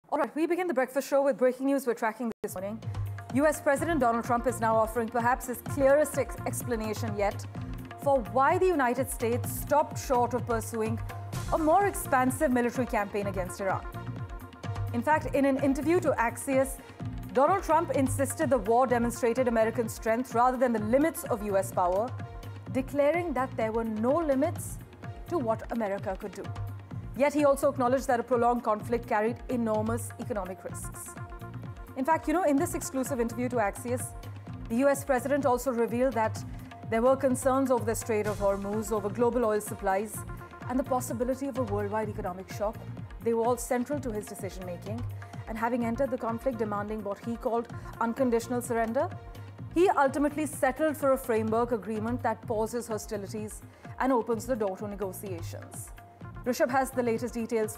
All right, we begin the breakfast show with breaking news we're tracking this morning. US President Donald Trump is now offering perhaps his clearest explanation yet for why the United States stopped short of pursuing a more expansive military campaign against Iran. In fact, in an interview to Axios, Donald Trump insisted the war demonstrated American strength rather than the limits of US power, declaring that there were no limits to what America could do. Yet he also acknowledged that a prolonged conflict carried enormous economic risks. In fact, in this exclusive interview to Axios, the US president also revealed that there were concerns over the Strait of Hormuz, over global oil supplies, and the possibility of a worldwide economic shock. They were all central to his decision-making, and having entered the conflict demanding what he called unconditional surrender, he ultimately settled for a framework agreement that pauses hostilities and opens the door to negotiations. Rishabh has the latest details